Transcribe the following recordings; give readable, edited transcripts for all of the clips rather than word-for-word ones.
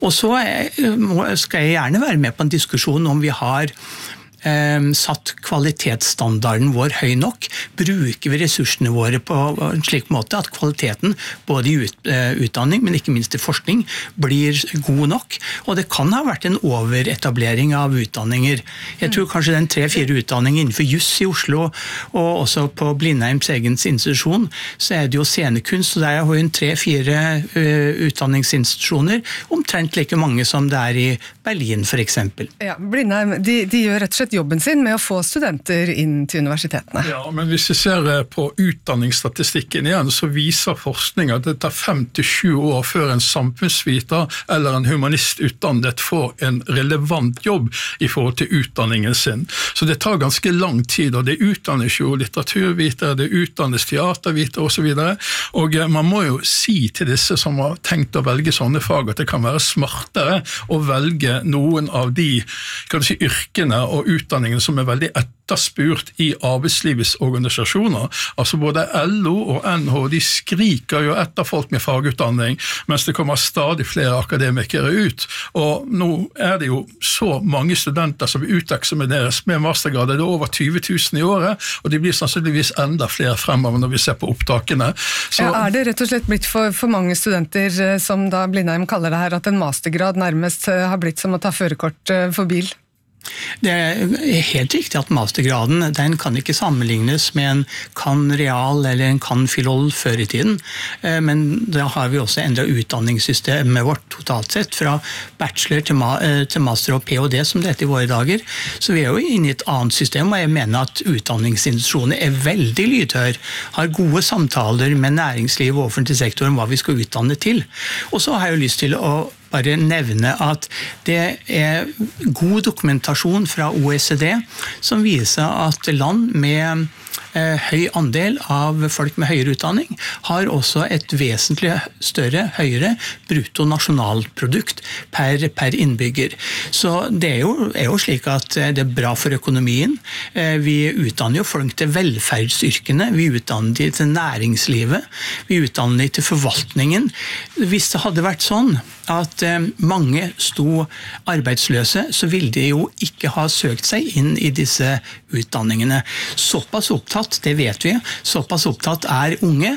Og så skal jeg gjerne være med på en diskusjon om vi har satt kvalitetsstandarden vår høy nok, bruker vi ressursene våre på en slik måte at kvaliteten både i utdanning, men ikke minst i forskning, blir god nok. Og det kan ha vært en overetablering av utdanninger. Jeg tror kanskje den 3-4 utdanninger innenfor juss i Oslo, og også på Blindheims egen institusjon, så det jo scenekunst, og der har vi 3-4 utdanningsinstitusjoner, omtrent like mange som det i Berlin for eksempel. Ja, Blindheim, de gjør rett og slett jobben sin med å få studenter inn til universitetene. Ja, men hvis vi ser på utdanningsstatistikken igjen, så viser forskning at det tar 5-7 år før en samfunnsviter eller en humanist utdannet får en relevant jobb i forhold til utdanningen sin. Så det tar ganske lang tid, og det utdannes jo litteraturvitere, det utdannes teatervitere og så videre, og man må jo si til disse som har tenkt å velge sånne fag at det kan være smartere å velge noen av de, kan du si, yrkene og utdanningen som veldig etterspurt i arbeidslivets organisasjoner. Altså både LO og NH, de skriker jo etter folk med fagutdanning, mens det kommer stadig flere akademikere ut. Og nå det jo så mange studenter som uteksamineres med mastergrad, det over 20 000 i året, og de blir sannsynligvis enda flere fremover når vi ser på opptakene. Så, ja, det rett og slett blitt for mange studenter, som da Blindheim kaller det her, at en mastergrad nærmest har blitt som å ta førerkort for bil? Det helt riktig at mastergraden, den kan ikke sammenlignes med en kan-real eller en kan-filol før i tiden, men da har vi også endret utdanningssystemet vårt totalt sett, fra bachelor til master og PhD som det heter i våre dager, så vi jo inne i et annet system, og jeg mener at utdanningsinstitusjoner veldig lydhør, har gode samtaler med næringsliv og offentlig sektor om hva vi skal utdanne til. Og så har jeg jo lyst til å bare nevne at det god dokumentasjon fra OECD som viser at land med høy andel av folk med høyere utdanning har også et vesentlig større, høyere bruttonasjonalprodukt per innbygger. Så det jo slik at det bra for økonomien. Vi utdanner jo folk til velferdsyrkene, vi utdanner de til næringslivet, vi utdanner de til forvaltningen. Hvis det hadde vært sånn at mange sto arbeidsløse, så ville de jo ikke ha søkt seg inn i disse utdanningene. Såpass opptatt, det vet vi, såpass opptatt unge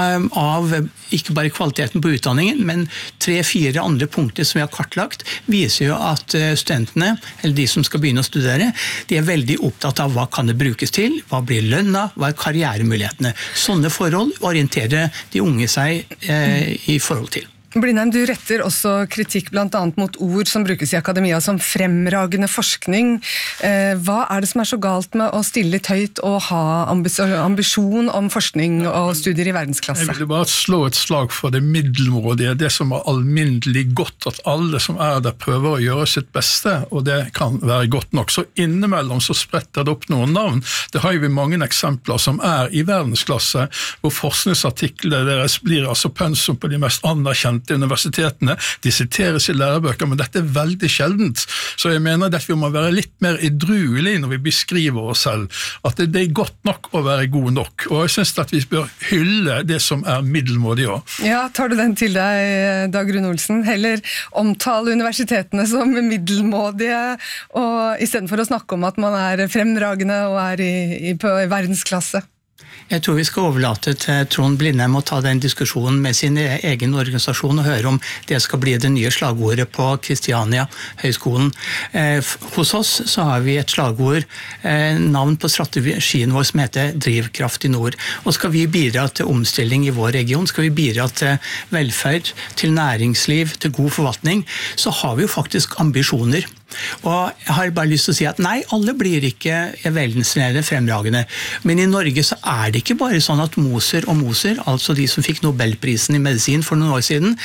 av ikke bare kvaliteten på utdanningen, men 3-4 andre punkter som vi har kartlagt, viser jo at studentene, eller de som skal begynne å studere, de veldig opptatt av hva kan det brukes til, hva blir lønna, hva karrieremulighetene. Sånne forhold orienterer de unge seg i forhold til. Blindheim, du retter også kritikk blant annet mot ord som brukes i akademia som fremragende forskning. Hva det som så galt med å stille litt høyt og ha ambisjon om forskning og studier i verdensklasse? Jeg vil bare slå et slag for det middelmådige, det som alminnelig godt, at alle som der prøver å gjøre sitt beste, og det kan være godt nok. Så innimellom så spretter det opp noen navn. Det har vi mange eksempler som i verdensklasse, hvor forskningsartiklene deres blir altså pensum på de mest anerkjente universitetene, de siteres i lærebøker, men dette veldig sjeldent. Så jeg mener at vi må være litt mer edruelig når vi beskriver oss selv, at det godt nok å være god nok. Og jeg synes at vi bør hylle det som middelmådig også. Ja, tar du den til deg, Dag Rune Olsen? Heller omtale universitetene som middelmådige, og i stedet for å snakke om at man fremragende og på verdensklasse? Jeg tror vi skal overlate til Trond Blindheim å ta den diskusjonen med sin egen organisasjon og høre om det skal bli det nye slagordet på Kristiania høgskolen. Hos oss så har vi et slagord, navn på strategien vår som heter Drivkraft i nord. Og skal vi bidra til omstilling i vår region, skal vi bidra til velferd, til næringsliv, til god forvaltning, så har vi jo faktisk ambisjoner. Og jeg har bare lyst til å si at nei, alle blir ikke verdensledende fremragende, men i Norge så det ikke bare sånn at Moser, altså de som fikk Nobelprisen i medisin for noen år siden,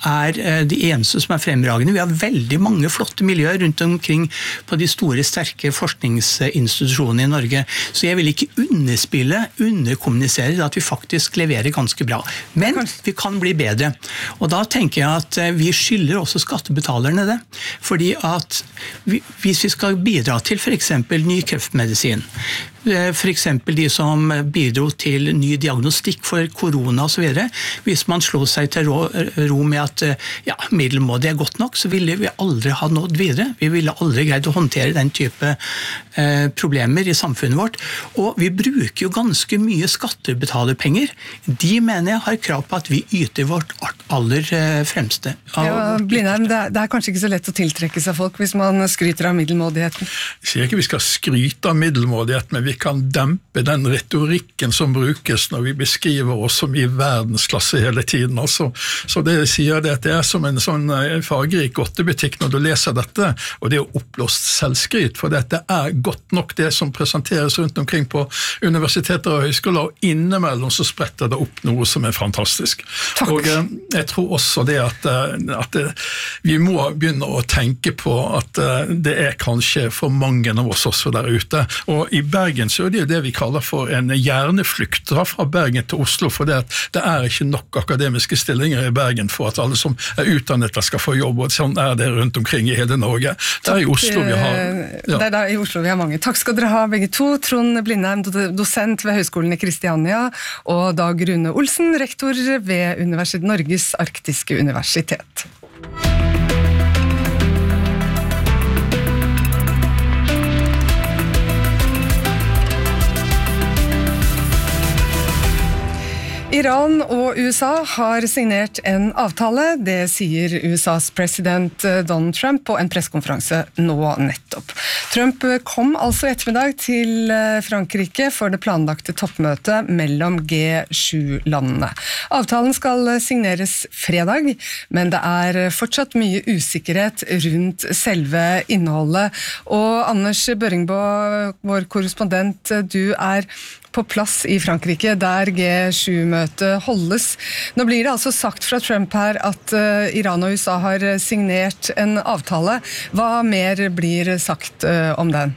de eneste som fremragende. Vi har veldig mange flotte miljøer rundt omkring på de store, sterke forskningsinstitusjonene i Norge, så jeg vil ikke underkommunisere at vi faktisk leverer ganske bra. Men vi kan bli bedre, og da tenker jeg at vi skylder også skattebetalerne det, fordi at hvis vi skal bidra til for eksempel ny kreftmedisin, For eksempel de som bidro til ny diagnostikk for korona og så videre. Hvis man slår seg til ro med at middelmådig er godt nok, så ville vi aldri ha nådd videre. Vi ville aldri greid å håndtere den type problemer i samfunnet vårt. Og vi bruker jo ganske mye skattebetalerpenger. De mener jeg har krav på at vi yter vårt aller fremste. Blindheim, det er kanskje ikke så lett å tiltrekke seg folk hvis man skryter av middelmådigheten? Jeg sier ikke vi skal skryte av middelmådighet, men vi kan dempe den retorikken som brukes når vi beskriver oss som i verdensklasse hele tiden. Altså. Så det jeg sier det at det er som en sånn fargerik godtebutikk når du leser dette, og det er oppblåst selvskryt, for dette er godt nok det som presenteres rundt omkring på universiteter og høyskoler, og innimellom så spretter det opp noe som er fantastisk. Takk. Og jeg tror også det at vi må begynne å tenke på at det er kanskje for mange av oss også der ute. Og i Bergen så er det jo det vi kaller for en hjerneflukt fra Bergen til Oslo, for det er ikke nok akademiske stillinger i Bergen for at alle som er utdannet skal få jobb, og sånn er det rundt omkring i hele Norge. Det er i Oslo vi har... Ja. Det er i Oslo vi har mange. Takk skal dere ha begge to. Trond Blindheim, dosent ved Høgskolen i Kristiania, og Dag Rune Olsen, rektor ved Norges arktiske universitet. Iran og USA har signert en avtale, det sier USAs president Donald Trump på en pressekonferanse nå nettopp. Trump kom altså i ettermiddag til Frankrike for det planlagte toppmøtet mellom G7-landene. Avtalen skal signeres fredag, men det er fortsatt mye usikkerhet rundt selve innholdet. Og Anders Børingbo, vår korrespondent, du er på plass i Frankrike, der G7-møtet holdes. Nå blir det altså sagt fra Trump her at Iran og USA har signert en avtale. Hva mer blir sagt om den?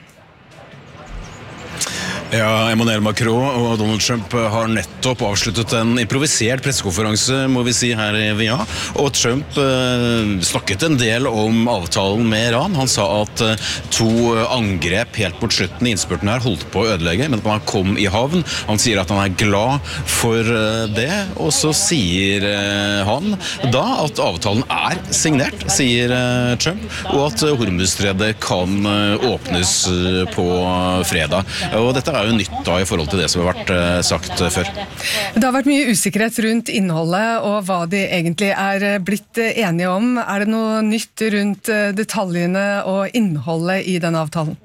Ja, Emmanuel Macron og Donald Trump har nettopp avsluttet en improvisert pressekonferanse, må vi si, her i VIA. Og Trump snakket en del om avtalen med Iran. Han sa at 2 angrep helt mot slutten i innspurten her holdt på å ødelegge, men at man kom i havn. Han sier at han er glad for det, og så sier han da at avtalen er signert, sier Trump, og at Hormuzstredet kan åpnes på fredag. Og dette er jo nytt da i forhold til det som har vært sagt før. Det har vært mye usikkerhet rundt innholdet og hva de egentlig er blitt enige om. Er det noe nytt rundt detaljene og innholdet i den avtalen?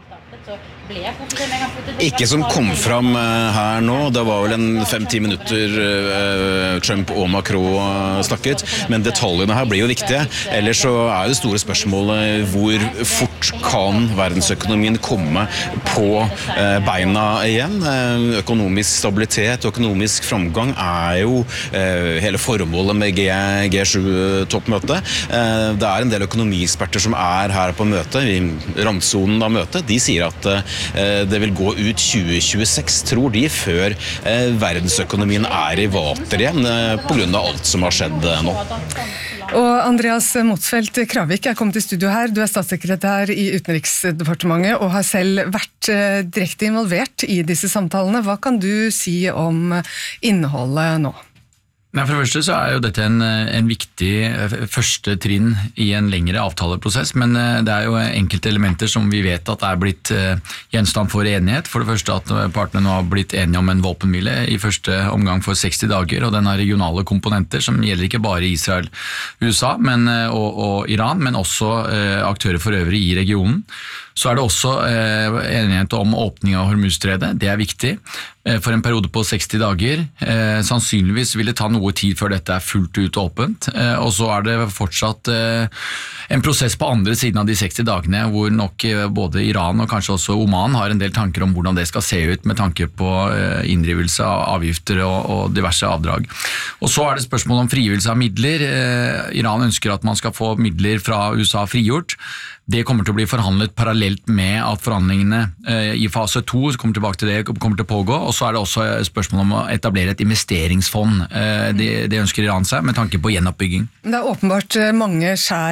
Ikke som kom fram her nå. Det var vel en 5-10 minutter Trump og Macron snakket, men detaljene her blir jo viktige. Ellers så er det store spørsmålet hvor fort kan verdensøkonomien komme på beina igjen. Økonomisk stabilitet og økonomisk framgang er jo hele formålet med G7-toppmøtet. Det er en del økonomieksperter som er her på møtet, i randsonen av møtet. De sier at det vil gå ut 2026, tror de, før verdensøkonomien er i vater igjen på grunn av alt som har skjedd nå. Og Andreas Motsfeldt Kravik er kommet til studio her. Du er statssekretær i Utenriksdepartementet og har selv vært direkte involvert i disse samtalene. Hva kan du si om innholdet nå? Nei, for det første så er jo dette en viktig første trinn i en lengre avtaleprosess, men det er jo enkelte elementer som vi vet at er blitt gjenstand for enighet. For det første at partene nå har blitt enige om en våpenhvile i første omgang for 60 dager, og den har regionale komponenter som gjelder ikke bare Israel, USA og Iran, men også aktører for øvrig i regionen. Så er det også enighet om åpning av Hormuzstredet, det er viktig, for en periode på 60 dager. Sannsynligvis vil det ta noe tid før dette er fullt ut åpent, og så er det fortsatt en prosess på andre siden av de 60 dagene, hvor nok både Iran og kanskje også Oman har en del tanker om hvordan det skal se ut med tanke på inndrivelse av avgifter og diverse avdrag. Og så er det spørsmål om frigivelse av midler. Iran ønsker at man skal få midler fra USA frigjort. Det kommer til å bli forhandlet parallelt med at forhandlingene i fase 2 kommer tilbake til det, kommer til å pågå, og så er det også spørsmål om å etablere et investeringsfond. Det ønsker Iran seg med tanke på gjenoppbygging. Det er åpenbart mange skjær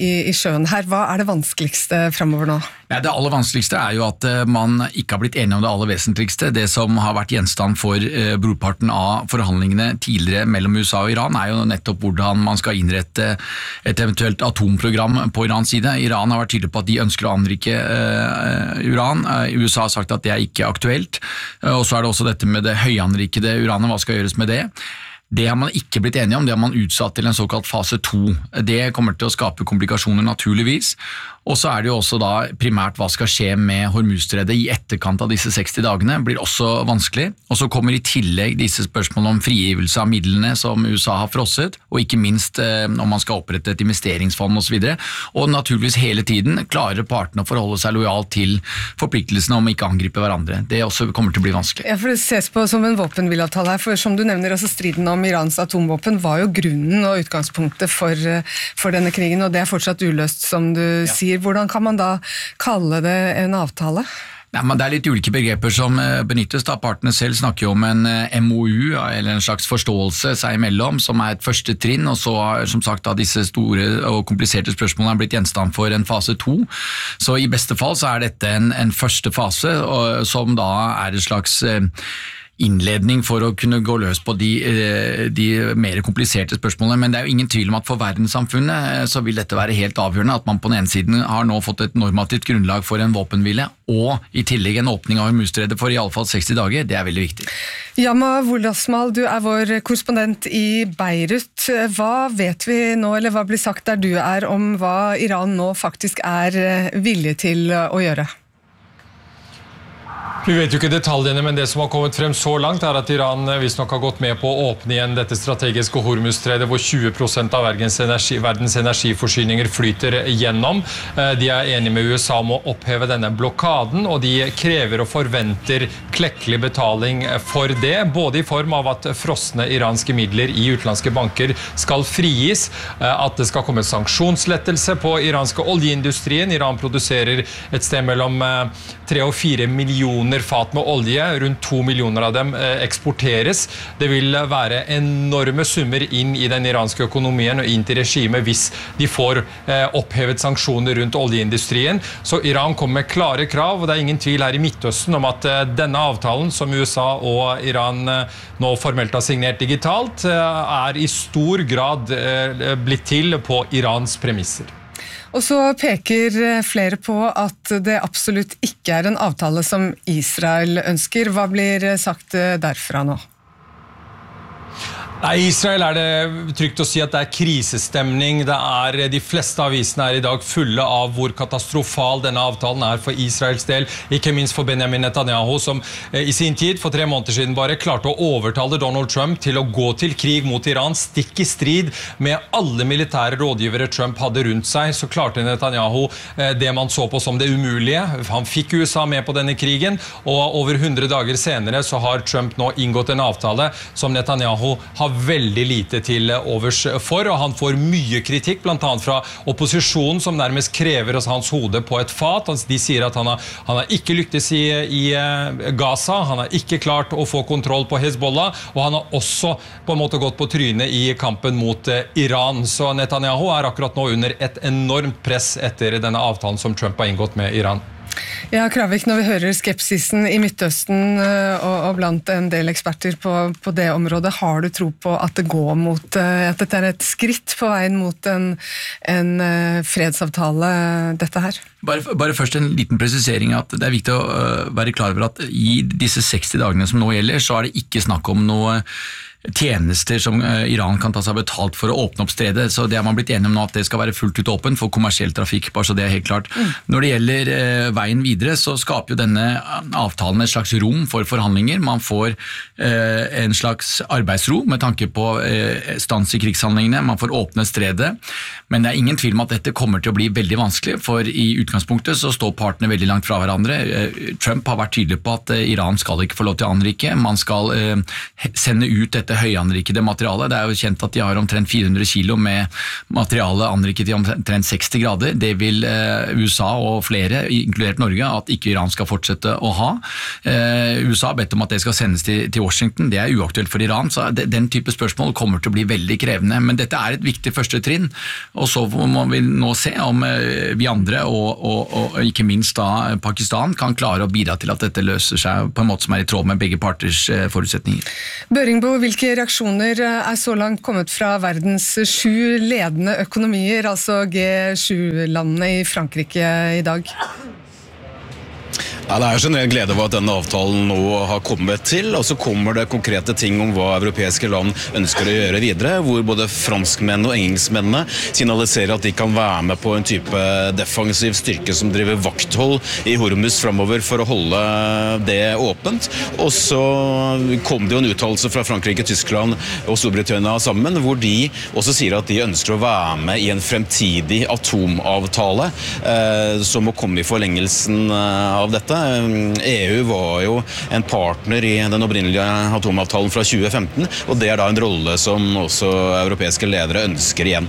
i sjøen her. Hva det vanskeligste fremover nå? Det aller vanskeligste jo at man ikke har blitt enige om det aller vesentligste. Det som har vært gjenstand for brorparten av forhandlingene tidligere mellom USA og Iran jo nettopp hvordan man skal innrette et eventuelt atomprogram på Irans side. Iran har vært tydelig på at de ønsker å anrike uran. USA har sagt at det ikke aktuelt. Og så det også dette med det høyanrikede uranet, hva skal gjøres med det? Det har man ikke blitt enige om, det har man utsatt til en såkalt fase 2. Det kommer til å skape komplikasjoner naturligvis, og så det jo også da primært hva skal skje med Hormuzstredet i etterkant av disse 60 dagene, blir også vanskelig. Og så kommer i tillegg disse spørsmålene om frigivelse av midlene som USA har frosset, og ikke minst om man skal opprette et investeringsfond og så videre. Og naturligvis hele tiden klarer partene å forholde seg lojalt til forpliktelsene om å ikke angripe hverandre. Det også kommer til å bli vanskelig. Ja, for det ses på som en våpenhvileavtale her, for som du nevner, altså striden om Irans atomvåpen var jo grunnen og utgangspunktet for denne krigen, og det fortsatt uløst, som du sier. Hvordan kan man da kalle det en avtale? Men det litt ulike begreper som benyttes. Da. Partene selv snakker jo om en MOU, eller en slags forståelse seg imellom, som et første trinn, og så som sagt da, disse store og kompliserte spørsmålene blitt gjenstand for en fase 2. Så i beste fall så dette en første fase, som da et slags innledning for å kunne gå løs på de mer kompliserte spørsmålene, men det jo ingen tvil om at for verdenssamfunnet så vil dette være helt avgjørende, at man på den ene siden har nå fått et normativt grunnlag for en våpenhvile, og i tillegg en åpning av Hormuzstredet for i alle fall 60 dager, det veldig viktig. Yama Wolasmal, du vår korrespondent i Beirut. Hva vet vi nå, eller hva blir sagt der du om hva Iran nå faktisk villig til å gjøre? Vi vet jo ikke detaljene, men det som har kommet frem så langt at Iran visstnok har gått med på å åpne igjen dette strategiske Hormuzstredet, hvor 20% av verdens energiforsyninger flyter gjennom. De enige med USA om å oppheve denne blokaden, og de krever og forventer klekkelig betaling for det, både i form av at frosne iranske midler i utenlandske banker skal frigis, at det skal komme sanksjonslettelse på iranske oljeindustrien. Iran produserer et sted mellom 3 og 4 millioner fat med olje, rundt 2 millioner av dem eksporteres. Det vil være enorme summer inn i den iranske økonomien og inn til regimet hvis de får opphevet sanksjoner rundt oljeindustrien. Så Iran kommer med klare krav, og det ingen tvil her i Midtøsten om at denne avtalen som USA og Iran nå formelt har signert digitalt, i stor grad blitt til på Irans premisser. Og så peker flere på at det absolutt ikke en avtale som Israel ønsker. Hva blir sagt derfra nå? I Israel det trygt å si at det krisestemning. Det de fleste avisene i dag fulle av hvor katastrofal denne avtalen for Israels del, ikke minst for Benjamin Netanyahu, som i sin tid, for 3 måneder siden, bare klarte å overtale Donald Trump til å gå til krig mot Iran, stikk i strid med alle militære rådgivere Trump hadde rundt seg. Så klarte Netanyahu det man så på som det umulige. Han fikk USA med på denne krigen, og over 100 dager senere så har Trump nå inngått en avtale som Netanyahu har veldig lite til overs for, og han får mye kritikk, blant annet fra opposisjonen, som nærmest krever hans hode på et fat. De sier at han har ikke lyktes i Gaza, han har ikke klart å få kontroll på Hezbollah, og han har også på en måte gått på trynet i kampen mot Iran. Så Netanyahu akkurat nå under et enormt press etter denne avtalen som Trump har inngått med Iran. Ja, Kravik, når vi hører skepsisen i Midtøsten og blant en del eksperter på det området, har du tro på at det går mot at dette et skritt på veien mot en fredsavtale, dette her? Bare først en liten presisering at det viktig å være klar over at i disse 60 dagene som nå gjelder, så det ikke snakk om noe tjenester som Iran kan ta seg betalt for å åpne opp stedet, så det man blitt enige om nå at det skal være fullt ut åpen for kommersiell trafikk, bare så det helt klart. Når det gjelder veien videre, så skaper jo denne avtalen et slags rom for forhandlinger. Man får en slags arbeidsro med tanke på stans i krigshandlingene, man får åpne stedet, men det ingen tvil om at dette kommer til å bli veldig vanskelig, for i utgangspunktet så står partene veldig langt fra hverandre. Trump har vært tydelig på at Iran skal ikke få lov til å anrike, man skal sende ut dette høyanrikede materialet. Det jo kjent at de har omtrent 400 kilo med materiale anriket i omtrent 60 grader. Det vil USA og flere, inkludert Norge, Norge at ikke Iran skal fortsette å ha. USA har bedt om at det skal sendes til Washington, det er uaktuelt for Iran, så den type spørsmål kommer til å bli veldig krevende, men dette er et viktig første trinn, og så må vi nå se om vi andre og ikke minst da Pakistan kan klare å bidra til at dette løser seg på en måte som er i tråd med begge parters forutsetninger. Børingbo, hvilke reaksjoner er så langt kommet fra verdens 7 ledende økonomier, altså G7-landene i Frankrike i dag? Ja, det er generell glede over at denne avtalen nå har kommet til, og så kommer det konkrete ting om hva europeiske land ønsker å gjøre videre, hvor både franskmenn og engelskmennene signaliserer at de kan være med på en type defensiv styrke som driver vakthold i Hormuz fremover for å holde det åpent. Og så kom det jo en uttalelse fra Frankrike, Tyskland og Storbritannia sammen, hvor de også sier at de ønsker å være med i en fremtidig atomavtale som må komme i forlengelsen av dette. EU var jo en partner i den opprinnelige atomavtalen fra 2015, og det er da en rolle som også europeiske ledere ønsker igjen.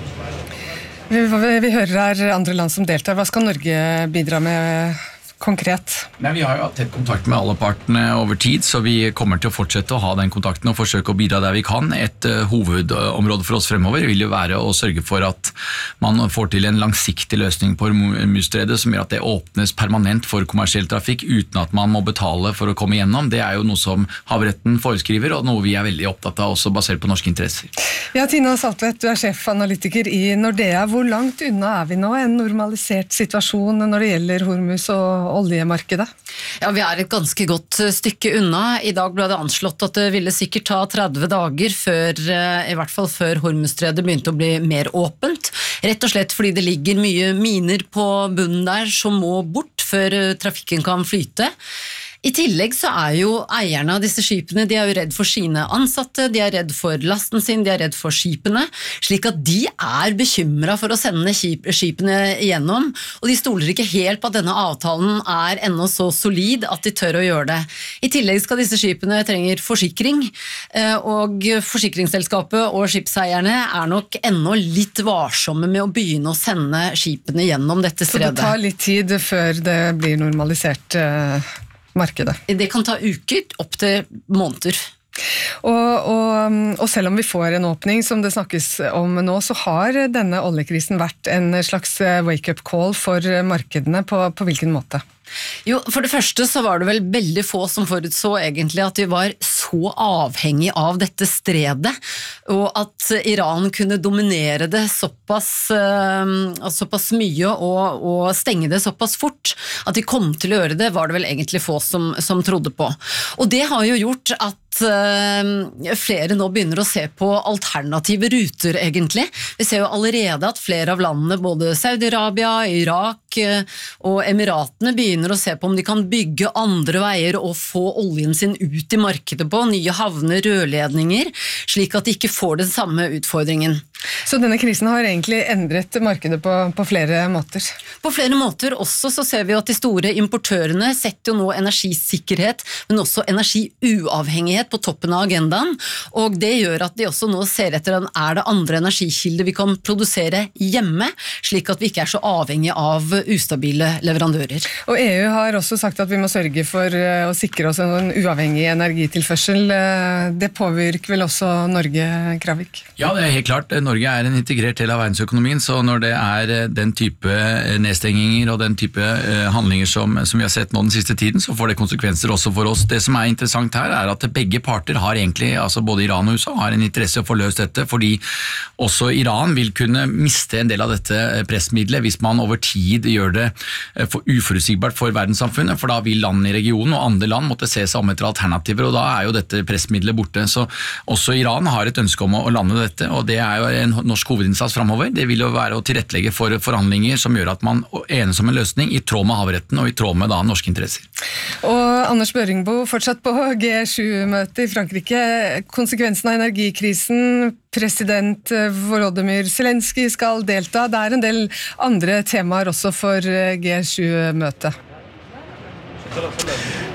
Vi hører her andre land som deltar. Hva skal Norge bidra med konkret? Nei, vi har jo hatt tett kontakt med alle partene over tid, så vi kommer til å fortsette å ha den kontakten og forsøke å bidra der vi kan. Et hovedområde for oss fremover vil jo være å sørge for at man får til en langsiktig løsning på Hormuzstredet som gjør at det åpnes permanent for kommersiell trafikk uten at man må betale for å komme gjennom. Det er jo noe som havretten foreskriver, og noe vi er veldig opptatt av, også basert på norske interesser. Ja, Tina Saltvedt, du er sjefanalytiker i Nordea. Hvor langt unna er vi nå en normalisert situasjon når det gjelder Hormuz og oljemarkedet? Ja, vi er et ganske godt stykke unna. I dag ble det anslått at det ville sikkert ta 30 dager før, i hvert fall før Hormuzstredet begynte å bli mer åpent. Rett og slett fordi det ligger mye miner på bunnen der som må bort før trafikken kan flyte. I tillegg så er jo eierne av disse skipene, de er jo redd for sine ansatte, de er redd for lasten sin, de er redd for skipene, slik at de er bekymret for å sende skipene igjennom, og de stoler ikke helt på at denne avtalen er ennå så solid at de tør å gjøre det. I tillegg skal disse skipene trenger forsikring, og forsikringsselskapet og skipseierne er nok ennå litt varsomme med å begynne å sende skipene gjennom dette stredet. Så det tar litt tid før det blir normalisert markedet? Det kan ta uker, opp til måneder. Og selv om vi får en åpning som det snakkes om nå, så har denne oljekrisen vært en slags wake-up call for markedene på hvilken måte? Jo, for det første så var det vel veldig få som forutså egentlig at de var så avhengig av dette stredet, og at Iran kunne dominere det såpass mye og stenge det såpass fort, at de kom til å gjøre det, var det vel egentlig få som trodde på. Og det har jo gjort at flere nå begynner å se på alternative ruter egentlig. Vi ser jo allerede at flere av landene, både Saudi-Arabia, Irak og Emiratene, begynner å se på om de kan bygge andre veier og få oljen sin ut i markedet på, nye havner, rørledninger, slik at de ikke får den samme utfordringen. Så denne krisen har egentlig endret markedet på flere måter? På flere måter. Også så ser vi at de store importørene setter jo nå energisikkerhet, men også energiuavhengighet på toppen av agendaen, og det gjør at de også nå ser etter om er det andre energikilder vi kan produsere hjemme, slik at vi ikke er så avhengige av ustabile leverandører. Og EU har også sagt at vi må sørge for å sikre oss en uavhengig energitilførsel. Det påvirker vel også Norge, Kravik? Ja, det er helt klart. Norge er en integrert del av verdensøkonomien, så når det er den type nedstenginger og den type handlinger som vi har sett nå den siste tiden, så får det konsekvenser også for oss. Det som er interessant her er at begge parter har egentlig, altså både Iran og USA, har en interesse å få løst dette, fordi også Iran vil kunne miste en del av dette pressmiddelet hvis man over tid gjør det for uforutsigbart for verdenssamfunnet, for da vil land i regionen og andre land måtte se seg om etter alternativer, og da er jo dette pressmiddelet borte. Så også Iran har et ønske om å lande dette, og det er jo en norsk hovedinnsats fremover. Det vil jo være å tilrettelegge for forhandlinger som gjør at man enes om en løsning i tråd med havretten og i tråd med norske interesser. Og Anders Børingbo, fortsatt på G7-møtet i Frankrike. Konsekvensen av energikrisen, president Volodymyr Zelenskyj skal delta. Det er en del andre temaer også for G7-møtet.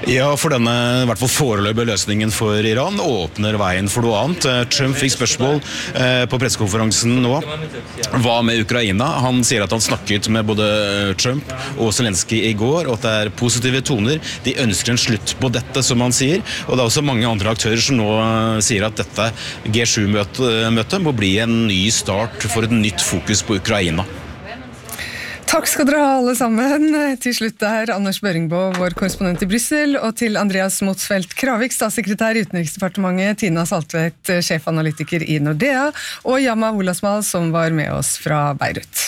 Ja, for denne i hvert fall foreløpige løsningen for Iran åpner veien for noe annet. Trump fikk spørsmål på pressekonferansen nå. Hva med Ukraina? Han sier at han snakket med både Trump og Zelensky i går, og at det er positive toner. De ønsker en slutt på dette, som han sier. Og det er også mange andre aktører som nå sier at dette G7-møtet må bli en ny start for et nytt fokus på Ukraina. Takk skal dere ha alle sammen. Til slutt der Anders Børingbo, vår korrespondent i Brussel, og til Andreas Motsfeldt Kravik, statssekretær i Utenriksdepartementet, Tina Saltvedt, sjefanalytiker i Nordea, og Yama Olasmal, som var med oss fra Beirut.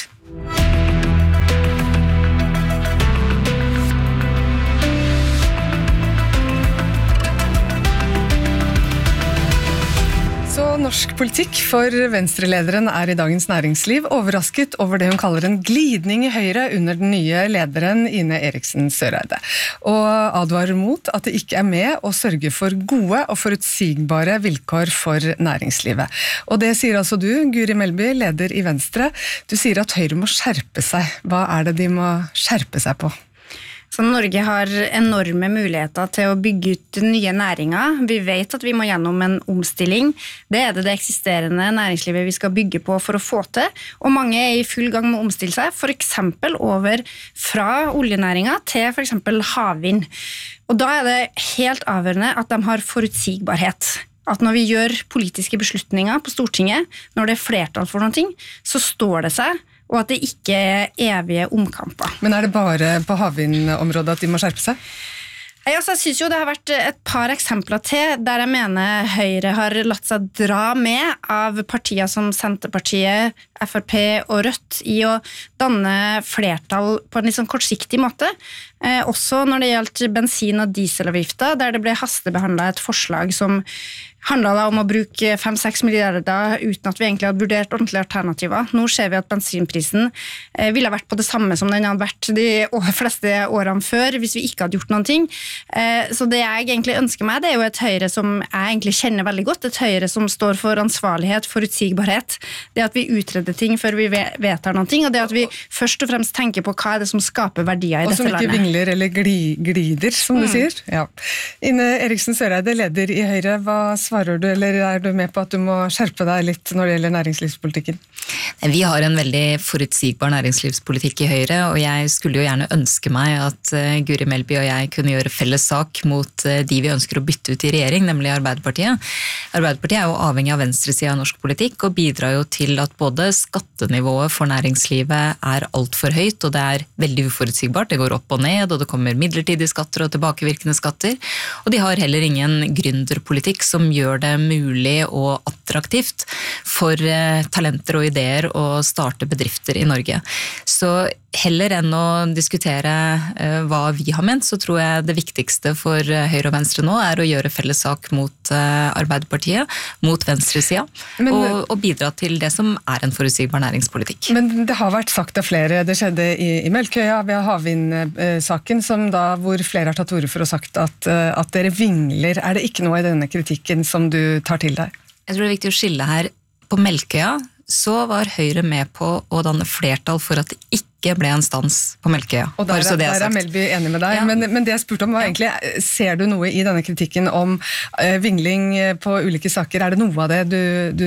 Så norsk politikk for Venstre-lederen i Dagens Næringsliv overrasket over det hun kaller en glidning i Høyre under den nye lederen Ine Eriksen Søreide, og advarer mot at det ikke med å sørge for gode og forutsigbare vilkår for næringslivet. Og det sier altså du, Guri Melby, leder i Venstre. Du sier at Høyre må skjerpe seg. Hva det de må skjerpe seg på? Så Norge har enorme muligheter til å bygge ut nye næringer. Vi vet at vi må gjennom en omstilling. Det det eksisterende næringslivet vi skal bygge på for å få til. Og mange i full gang med å omstille seg, for eksempel over fra oljenæringen til for eksempel havvind. Og da det helt avgjørende at de har forutsigbarhet. At når vi gjør politiske beslutninger på Stortinget, når det flertall for noen ting, så står det seg, og at det ikke evige omkamper. Men det bare på havvindområdet at de må skjerpe seg? Jeg synes jo det har vært et par eksempler til der jeg mener Høyre har latt seg dra med av partier som Senterpartiet, FrP og Rødt i å danne flertall på en litt sånn kortsiktig måte. Også når det gjaldt bensin- og dieselavgifter, der det ble hastebehandlet et forslag som handlet om å bruke 5-6 milliarder uten at vi egentlig hadde vurdert ordentlige alternativer. Nå ser vi at bensinprisen ville ha vært på det samme som den hadde vært de fleste årene før, hvis vi ikke hadde gjort noen ting. Så det jeg egentlig ønsker meg, det jo et Høyre som jeg egentlig kjenner veldig godt, et Høyre som står for ansvarlighet, forutsigbarhet, det at vi utreder ting før vi vedtar noen ting, og det at vi først og fremst tenker på hva det som skaper verdier i dette landet. Og som ikke vingler eller glider, som du sier. Ja. Ine Eriksen Søreide, leder i Høyre, hva svarer du, eller du med på at du må skjerpe deg litt når det gjelder næringslivspolitikken? Vi har en veldig forutsigbar næringslivspolitikk i Høyre, og jeg skulle jo gjerne ønske meg at Guri Melby og jeg kunne gjøre felles sak mot de vi ønsker å bytte ut i regjering, nemlig Arbeiderpartiet. Arbeiderpartiet jo avhengig av venstresiden av norsk politikk, og bidrar jo til at både skattenivået for næringslivet alt for høyt, og det veldig uforutsigbart, det går opp og ned, og det kommer midlertidige skatter og tilbakevirkende skatter, og de har heller ingen gründerpolitikk som gjør det mulig og attraktivt for talenter og ideer å starte bedrifter i Norge. Så heller enn å diskutere hva vi har ment, så tror jeg det viktigste for Høyre og Venstre nå å gjøre felles sak mot Arbeiderpartiet, mot venstresida, og bidra til det som en forutsigbar næringspolitikk. Men det har vært sagt av flere, det skjedde i Melkøya ved havvindsaken, hvor flere har tatt ordet for å sagt at dere vingler. Det ikke noe i denne kritikken som du tar til deg? Jeg tror det viktig å skille her. På Melkøya så var Høyre med på å danne flertall for at det ikke ble en stans på Melkøya. Og der Melby enig med deg, ja. Men det jeg spurte om var egentlig, ser du noe i denne kritikken om vingling på ulike saker? Det noe av det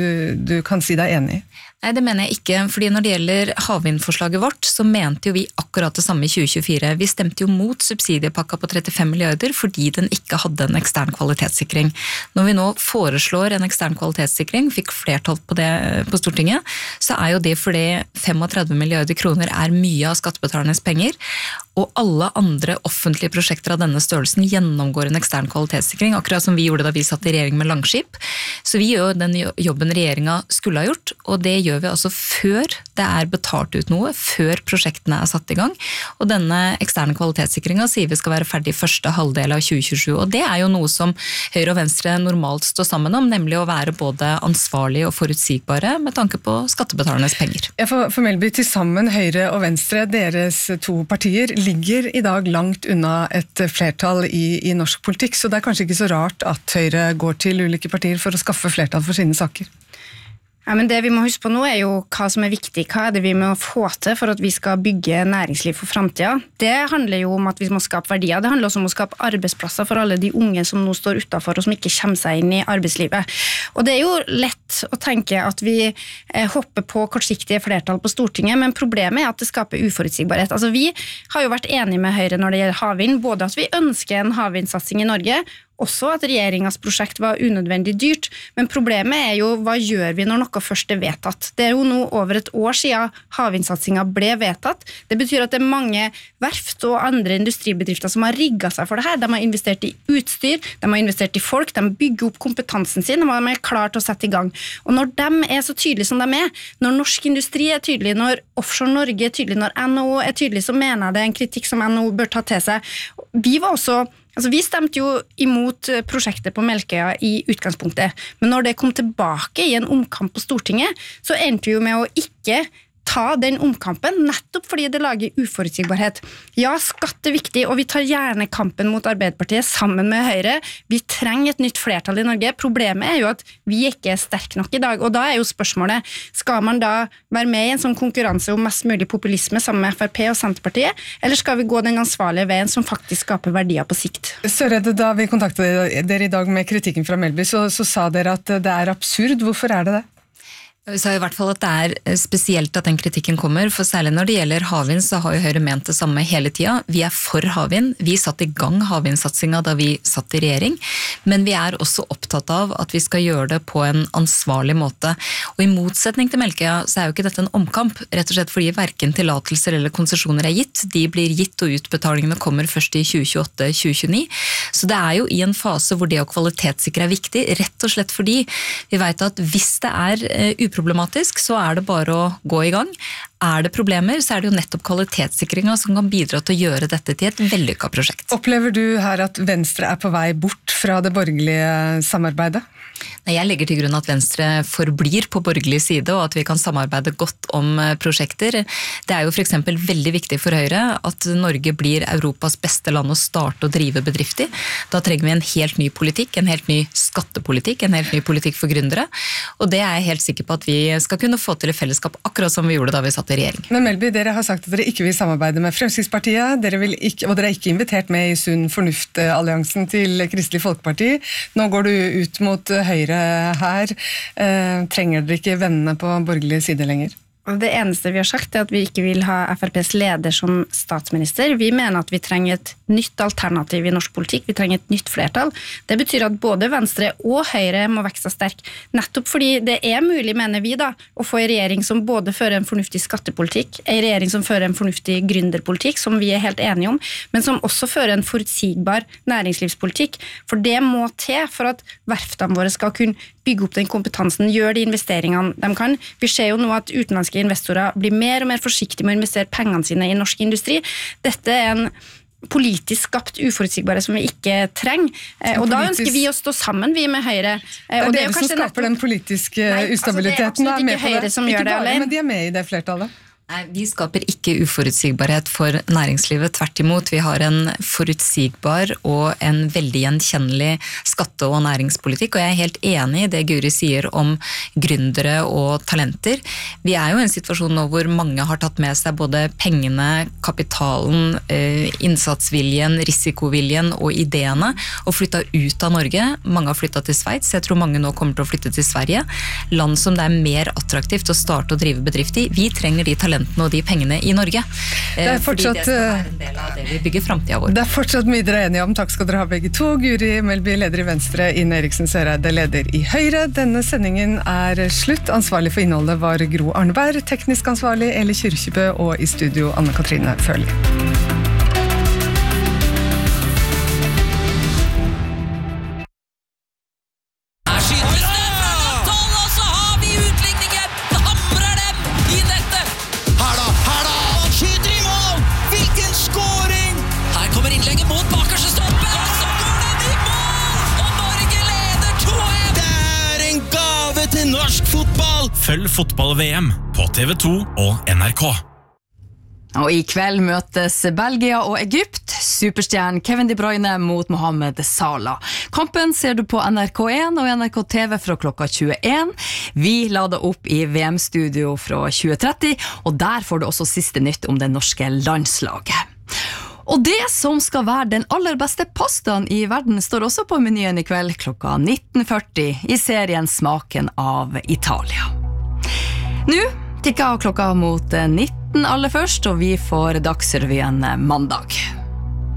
du kan si deg enig i? Nei, det mener jeg ikke, fordi når det gjelder havvindforslaget vårt, så mente jo vi akkurat det samme i 2024. Vi stemte jo mot subsidiepakka på 35 milliarder fordi den ikke hadde en ekstern kvalitetssikring. Når vi nå foreslår en ekstern kvalitetssikring, fikk flertall på det på Stortinget, så jo det fordi 35 milliarder kroner mye av skattebetalernes penger, og alle andre offentlige prosjekter av denne størrelsen gjennomgår en ekstern kvalitetssikring, akkurat som vi gjorde da vi satt i regjering med Langskip. Så vi gjør den jobben regjeringa skulle ha gjort, og det gjør vi altså før det betalt ut noe, før prosjektene satt i gang. Og denne eksterne kvalitetssikringa sier vi skal være ferdig første halvdel av 2027, og det jo noe som Høyre og Venstre normalt står sammen om, nemlig å være både ansvarlige og forutsigbare med tanke på skattebetalernes penger. Ja, for Melby, til sammen Høyre og Venstre, deres to partier, ligger i dag langt unna et flertall i norsk politikk, så det kanskje ikke så rart at Høyre går til ulike partier for å skaffe flertall for sine saker. Ja, men det vi må huske på nå jo hva som viktig, hva det vi må få til for at vi skal bygge næringsliv for fremtiden. Det handler jo om at vi må skape verdier, det handler også om å skape arbeidsplasser for alle de unge som nå står utenfor og som ikke kommer seg inn i arbeidslivet. Og det jo lett å tenke at vi hopper på kortsiktige flertall på Stortinget, men problemet at det skaper uforutsigbarhet. Altså vi har jo vært enige med Høyre når det gjelder havvind, både at vi ønsker en havvindsatsing i Norge, også at regjeringens prosjekt var unødvendig dyrt, men problemet jo, hva gjør vi når noe først vedtatt? Det jo nå over et år siden havvindsatsingen ble vedtatt. Det betyr at det mange verft og andre industribedrifter som har rigget seg for det her. De har investert i utstyr, de har investert i folk, de bygger opp kompetansen sin, og de klar til å sette i gang. Og når de så tydelige som de når norsk industri tydelig, når Offshore Norge tydelig, når NHO tydelig, så mener jeg det en kritikk som NHO bør ta til seg. Vi stemte jo imot prosjektet på Melkøya i utgangspunktet, men når det kom tilbake i en omkamp på Stortinget, så endte vi jo med å ikke ta den omkampen, nettopp fordi det lager uforutsigbarhet. Ja, skatt viktig, og vi tar gjerne kampen mot Arbeiderpartiet sammen med Høyre. Vi trenger et nytt flertall i Norge. Problemet jo at vi ikke sterke nok i dag, og da jo spørsmålet, skal man da være med i en sånn konkurranse om mest mulig populisme sammen med FrP og Senterpartiet, eller skal vi gå den ansvarlige veien som faktisk skaper verdier på sikt? Søreide, da vi kontaktet dere i dag med kritikken fra Melby, så sa dere at det absurd. Hvorfor det det? Vi sa i hvert fall at det spesielt at den kritikken kommer, for særlig når det gjelder havvind så har jo Høyre ment det samme hele tida. Vi for havvind, vi satt i gang havvindsatsinga da vi satt i regjering, men vi også opptatt av at vi skal gjøre det på en ansvarlig måte. Og i motsetning til Melkøya så jo ikke dette en omkamp, rett og slett fordi hverken tillatelser eller konsesjoner gitt. De blir gitt og utbetalingene kommer først i 2028-2029. Så det jo i en fase hvor det å kvalitetssikre viktig, rett og slett fordi vi vet at hvis det uproblematisk, så det bare å gå i gang. Det problemer, så det jo nettopp kvalitetssikringa som kan bidra til å gjøre dette til et vellykket prosjekt. Opplever du her at Venstre på vei bort fra det borgerlige samarbeidet? Nei, jeg legger til grunn at Venstre forblir på borgerlig side, og at vi kan samarbeide godt om prosjekter. Det jo for eksempel veldig viktig for Høyre at Norge blir Europas beste land å starte og drive bedrifter. Da trenger vi en helt ny politikk, en helt ny skattepolitikk, en helt ny politikk for gründere, og det jeg helt sikker på at vi skal kunne få til i fellesskap, akkurat som vi gjorde da vi satt i regjering. Men Melby, dere har sagt at dere ikke vil samarbeide med Fremskrittspartiet, og dere ikke invitert med i Sunn Fornuft-alliansen til Kristelig Folkeparti. Nå går du ut mot Høyre her. Trenger dere ikke vennene på borgerlig side lenger? Det eneste vi har sagt at vi ikke vil ha FrPs leder som statsminister. Vi mener at vi trenger et nytt alternativ i norsk politikk. Vi trenger et nytt flertall. Det betyr at både Venstre og Høyre må vokse sterk. Nettopp fordi det mulig, mener vi da, å få en regjering som både fører en fornuftig skattepolitikk, en regjering som fører en fornuftig gründerpolitikk, som vi helt enige om, men som også fører en forutsigbar næringslivspolitikk. For det må til for at verftene våre skal kunne bygge opp den kompetansen, gjøre de investeringene de kan. Vi ser jo nå at utenlandske investorer blir mer og mer forsiktige med å investere pengene sine i norsk industri. Dette en politisk skapt uforutsigbarhet som vi ikke trenger. Og da ønsker vi å stå sammen, vi med Høyre. Det dere som skaper den politiske ustabiliteten. Det absolutt ikke Høyre som gjør det alene. Men de med i det flertallet. Nei, vi skaper ikke uforutsigbarhet for næringslivet. Tvert imot, vi har en forutsigbar og en veldig gjenkjennelig skatte- og næringspolitikk, og jeg helt enig i det Guri sier om gründere og talenter. Vi jo i en situasjon nå hvor mange har tatt med seg både pengene, kapitalen, innsatsviljen, risikoviljen og ideene, og flyttet ut av Norge. Mange har flyttet til Sveits, jeg tror mange nå kommer til å flytte til Sverige. Land som det mer attraktivt å starte og drive bedrift i. Vi trenger de talentene og de pengene i Norge. Fordi det skal være en del av det vi bygger fremtiden vår. Det fortsatt mye dere enige om. Takk skal dere ha begge to. Guri Melby, leder i Venstre, Ine Eriksen Søreide, leder i Høyre. Denne sendingen slutt. Ansvarlig for innholdet var Gro Arneberg, teknisk ansvarlig Eli Kyrkjebø, og i studio Anne Katrine Føli. Følg fotball-VM på TV 2 og NRK. Og i kveld møtes Belgia og Egypt, superstjernen Kevin De Bruyne mot Mohamed Salah. Kampen ser du på NRK1 og NRK TV fra klokka 21. Vi lader opp i VM-studio fra 2030, og der får du også siste nytt om det norske landslaget. Og det som skal være den aller beste pastaen i verden står også på menyen i kveld klokka 19.40 i serien Smaken av Italia. Nå tikker klokka mot 19 aller først, og vi får Dagsrevyen mandag.